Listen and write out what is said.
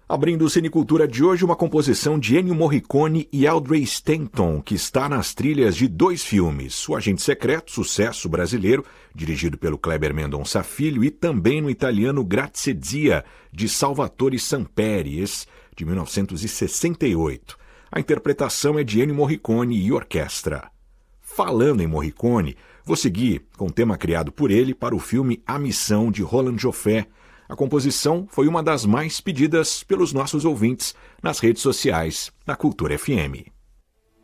Abrindo o Cinecultura de hoje, uma composição de Ennio Morricone e Audrey Stanton, que está nas trilhas de 2 filmes, O Agente Secreto, sucesso brasileiro, dirigido pelo Kleber Mendonça Filho, e também no italiano Grazie Zia, de Salvatore Samperi, de 1968. A interpretação é de Ennio Morricone e orquestra. Falando em Morricone, vou seguir com o tema criado por ele para o filme A Missão, de Roland Joffé. A composição foi uma das mais pedidas pelos nossos ouvintes nas redes sociais da Cultura FM.